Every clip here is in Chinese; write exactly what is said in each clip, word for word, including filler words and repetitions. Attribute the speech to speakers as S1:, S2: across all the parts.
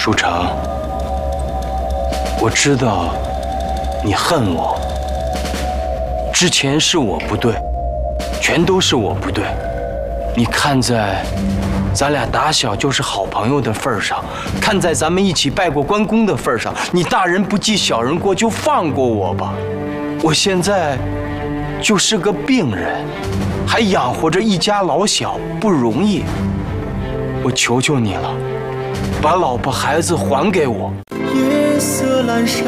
S1: 舒成，我知道你恨我，之前是我不对，全都是我不对。你看在咱俩打小就是好朋友的份上，看在咱们一起拜过关公的份上，你大人不计小人过，就放过我吧。我现在就是个病人，还养活着一家老小，不容易。我求求你了，把老婆孩子还给我。
S2: 夜色阑珊。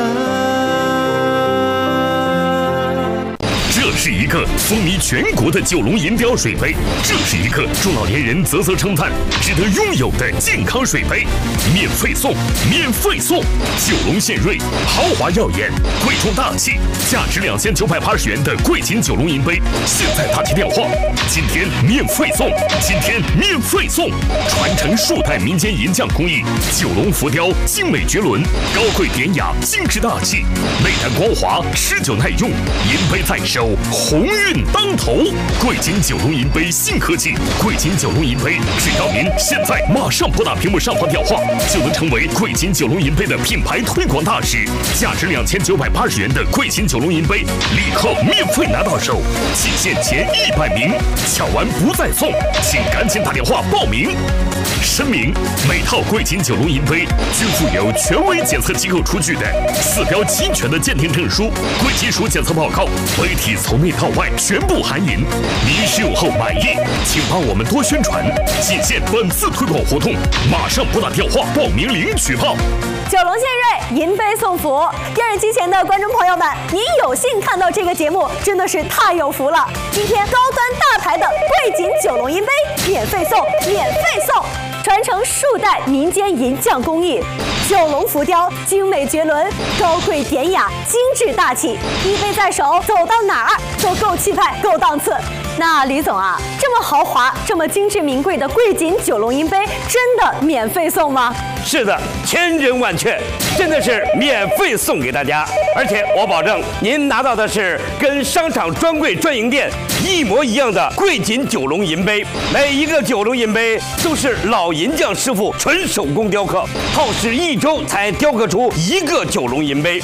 S3: 这是一个风靡全国的九龙银标水杯，这是一个中老年人啧啧称赞、值得拥有的健康水杯，免费送，免费送！九龙献瑞，豪华耀眼，贵重大气，价值两千九百八十元的贵金九龙银杯，现在打起电话，今天免费送，今天免费送！传承数代民间银匠工艺，九龙浮雕精美绝伦，高贵典雅，精致大气，内胆光滑，持久耐用，银杯在手。鸿运当头，贵金九龙银杯新科技，贵金九龙银杯，只要您现在马上拨打屏幕上方电话，就能成为贵金九龙银杯的品牌推广大使。价值两千九百八十元的贵金九龙银杯，立刻免费拿到手，仅限前一百名，抢完不再送，请赶紧打电话报名。声明：每套贵金九龙银杯均附有权威检测机构出具的四标齐全的鉴定证书、贵金属检测报告，杯体从内到外全部含银。您使用后满意，请帮我们多宣传。仅限本次推广活动，马上拨打电话报名领取炮。
S4: 九龙献瑞，银杯送福。电视机前的观众朋友们，您有幸看到这个节目，真的是太有福了。今天高端大牌的贵金九龙银杯免费送，免费送！传承数代民间银匠工艺，九龙浮雕精美绝伦，高贵典雅，精致大气，一杯在手，走到哪儿都够气派，够档次。那李总啊，这么豪华、这么精致名贵的贵锦九龙银杯，真的免费送吗？
S5: 是的，千真万确，真的是免费送给大家，而且我保证您拿到的是跟商场专柜专营店一模一样的贵锦九龙银杯。每一个九龙银杯都是老银匠师傅纯手工雕刻，耗时一周才雕刻出一个九龙银杯。